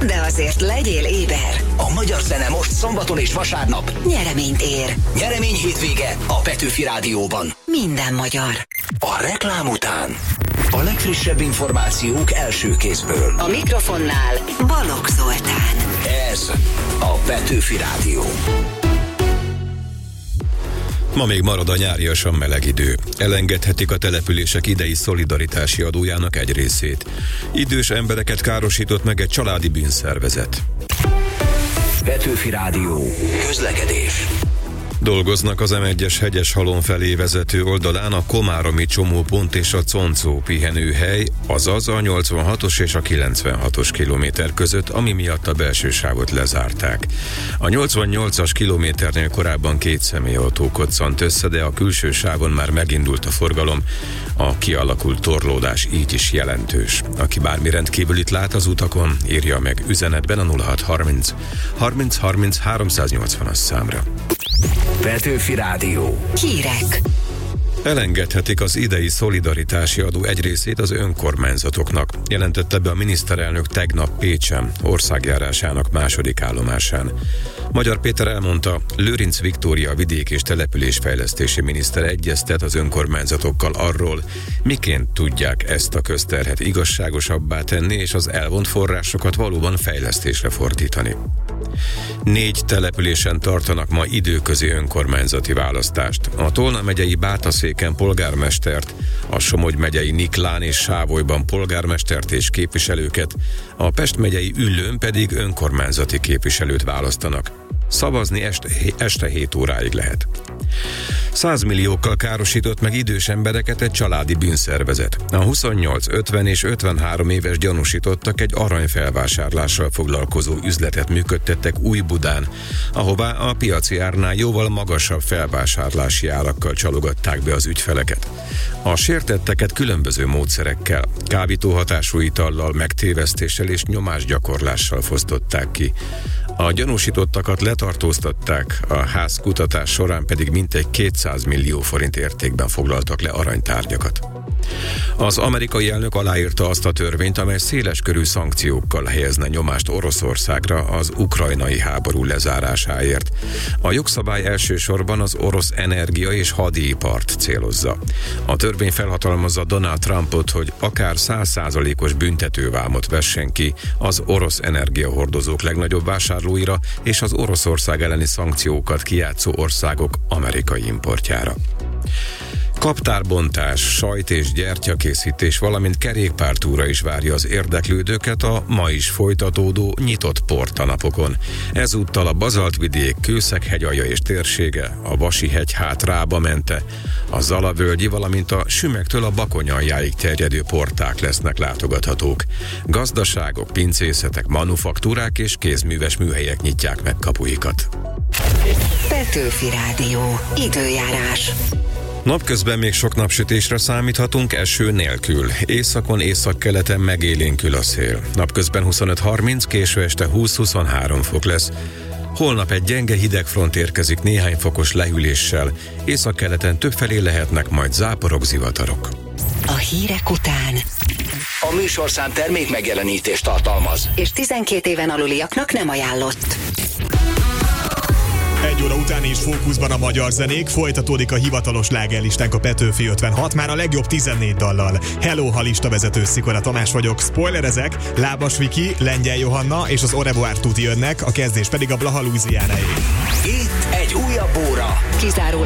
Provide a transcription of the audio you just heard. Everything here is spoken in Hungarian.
de azért legyél éber. A magyar zene most szombaton és vasárnap Nyereményt ér. Nyeremény hétvége a Petőfi Rádióban. Minden magyar. A reklám után a legfrissebb információk első kézből. A mikrofonnál Balogh Zoltán. Ez a Petőfi Rádió. Ma még marad a nyáriasan meleg idő. Elengedhetik a települések idei szolidaritási adójának egy részét. Idős embereket károsított meg egy családi bűnszervezet. Petőfi Rádió. Közlekedés. Dolgoznak az M1-es Hegyeshalom felé vezető oldalán a komáromi csomópont és a Concó pihenőhely, azaz a 86-os és a 96-os kilométer között, ami miatt a belső sávot lezárták. A 88-as kilométernél korábban 2 személyautó koccant össze, de a külső sávon már megindult a forgalom. A kialakult torlódás így is jelentős. Aki bármi rendkívülit lát az utakon, írja meg üzenetben a 0630 30 30 380-as számra. Petőfi Rádió. Hírek. Elengedhetik az idei szolidaritási adó egy részét az önkormányzatoknak, jelentette be a miniszterelnök tegnap Pécsen, országjárásának második állomásán. Magyar Péter elmondta, Lőrinc Viktória vidék- és településfejlesztési miniszter egyeztet az önkormányzatokkal arról, miként tudják ezt a közterhet igazságosabbá tenni és az elvont forrásokat valóban fejlesztésre fordítani. 4 településen tartanak ma időközi önkormányzati választást. A Tolna megyei Bátaszéken polgármestert, a Somogy megyei Niklán és Sávolyban polgármestert és képviselőket, a Pest megyei Üllőn pedig önkormányzati képviselőt választanak. Szavazni este 7 óráig lehet. 100 milliókkal károsított meg idős embereket egy családi bűnszervezet. A 28, 50 és 53 éves gyanúsítottak egy aranyfelvásárlással foglalkozó üzletet működtettek Újbudán, ahová a piaci árnál jóval magasabb felvásárlási árakkal csalogatták be az ügyfeleket. A sértetteket különböző módszerekkel, kábítóhatású itallal, megtévesztéssel és nyomásgyakorlással fosztották ki. A gyanúsítottakat letartóztatták, a házkutatás során pedig mintegy 200 millió forint értékben foglaltak le aranytárgyakat. Az amerikai elnök aláírta azt a törvényt, amely széleskörű szankciókkal helyezne nyomást Oroszországra az ukrajnai háború lezárásáért. A jogszabály elsősorban az orosz energia és hadipart célozza. A törvény felhatalmazza Donald Trumpot, hogy akár 100%-os büntetővámot vessen ki az orosz energiahordozók legnagyobb vásárlóira és az Oroszország elleni szankciókat kijátszó országok amerikai importjára. Kaptárbontás, sajt- és gyertyakészítés, valamint kerékpártúra is várja az érdeklődőket a ma is folytatódó nyitott portanapokon. Ezúttal a Bazaltvidék, Kőszeg-hegyalja és térsége, a Vasi-hegy Rába mente, a Zalavölgyi, valamint a Sümegtől a Bakonyaljáig terjedő porták lesznek látogathatók. Gazdaságok, pincészetek, manufaktúrák és kézműves műhelyek nyitják meg kapuikat. Petőfi Rádió. Időjárás. Napközben még sok napsütésre számíthatunk, eső nélkül. Északon, északkeleten megélénkül a szél. Napközben 25-30, késő este 20-23 fok lesz. Holnap egy gyenge hidegfront érkezik néhány fokos lehűléssel. Északkeleten többfelé lehetnek majd záporok, zivatarok. A hírek után A műsorszám termék megjelenítést tartalmaz. és 12 éven aluliaknak nem ajánlott. 1 óra után is fókuszban a magyar zenék, folytatódik a hivatalos slágerlistánk a Petőfi 56, már a legjobb 14 dallal. Hello, ha listavezető, Szikora Tamás vagyok, spoilerezek, Lábas Viki, Lengyel Johanna és az Au revoir tuti jönnek, a kezdés pedig a Blaha Louisianáé. Itt egy újabb óra. Kizárólag